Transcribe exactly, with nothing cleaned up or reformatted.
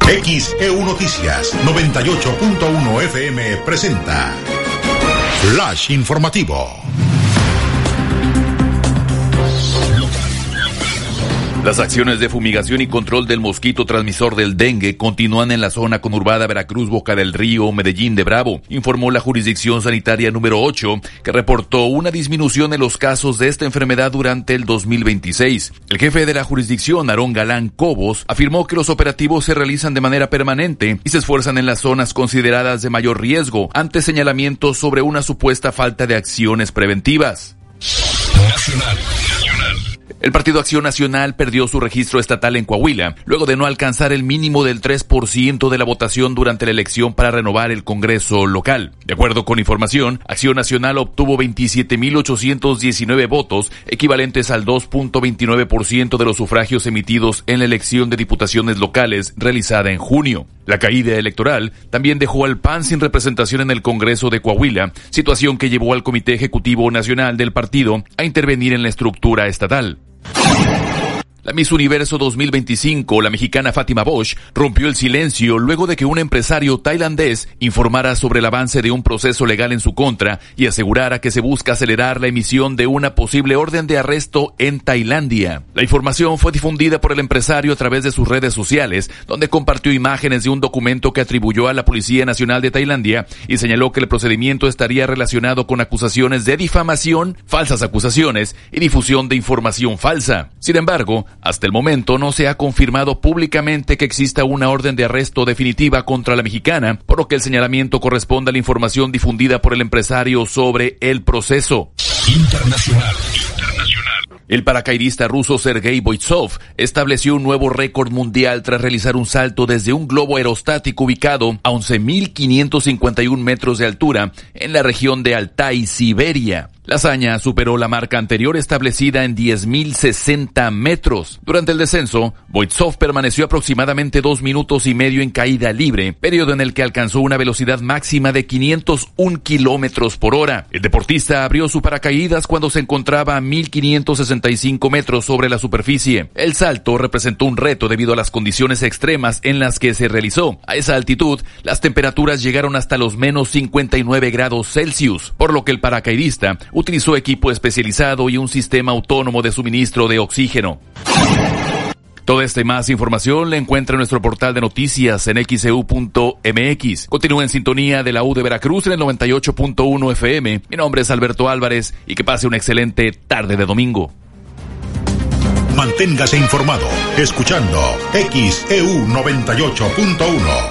X E U Noticias noventa y ocho punto uno F M presenta Flash Informativo. Las acciones de fumigación y control del mosquito transmisor del dengue continúan en la zona conurbada Veracruz, Boca del Río, Medellín de Bravo, informó la jurisdicción sanitaria número ocho, que reportó una disminución en los casos de esta enfermedad durante el dos mil veintiséis. El jefe de la jurisdicción, Aarón Galán Cobos, afirmó que los operativos se realizan de manera permanente y se esfuerzan en las zonas consideradas de mayor riesgo ante señalamientos sobre una supuesta falta de acciones preventivas. Nacional. El Partido Acción Nacional perdió su registro estatal en Coahuila, luego de no alcanzar el mínimo del tres por ciento de la votación durante la elección para renovar el Congreso local. De acuerdo con información, Acción Nacional obtuvo veintisiete mil ochocientos diecinueve votos, equivalentes al dos punto veintinueve por ciento de los sufragios emitidos en la elección de diputaciones locales realizada en junio. La caída electoral también dejó al P A N sin representación en el Congreso de Coahuila, situación que llevó al Comité Ejecutivo Nacional del partido a intervenir en la estructura estatal. La Miss Universo dos mil veinticinco, la mexicana Fátima Bosch, rompió el silencio luego de que un empresario tailandés informara sobre el avance de un proceso legal en su contra y asegurara que se busca acelerar la emisión de una posible orden de arresto en Tailandia. La información fue difundida por el empresario a través de sus redes sociales, donde compartió imágenes de un documento que atribuyó a la Policía Nacional de Tailandia y señaló que el procedimiento estaría relacionado con acusaciones de difamación, falsas acusaciones y difusión de información falsa. Sin embargo, hasta el momento no se ha confirmado públicamente que exista una orden de arresto definitiva contra la mexicana, por lo que el señalamiento corresponde a la información difundida por el empresario sobre el proceso. Internacional. El paracaidista ruso Sergei Boitsov estableció un nuevo récord mundial tras realizar un salto desde un globo aerostático ubicado a once mil quinientos cincuenta y uno metros de altura en la región de Altai, Siberia. La hazaña superó la marca anterior establecida en diez mil sesenta metros. Durante el descenso, Boitsov permaneció aproximadamente dos minutos y medio en caída libre, periodo en el que alcanzó una velocidad máxima de quinientos uno kilómetros por hora. El deportista abrió su paracaídas cuando se encontraba a mil quinientos sesenta y cinco metros sobre la superficie. El salto representó un reto debido a las condiciones extremas en las que se realizó. A esa altitud, las temperaturas llegaron hasta los menos cincuenta y nueve grados Celsius, por lo que el paracaidista utilizó equipo especializado y un sistema autónomo de suministro de oxígeno. Toda esta y más información la encuentra en nuestro portal de noticias en X E U punto M X. Continúa en sintonía de la U de Veracruz en el noventa y ocho punto uno F M. Mi nombre es Alberto Álvarez y que pase una excelente tarde de domingo. Manténgase informado escuchando X E U noventa y ocho punto uno.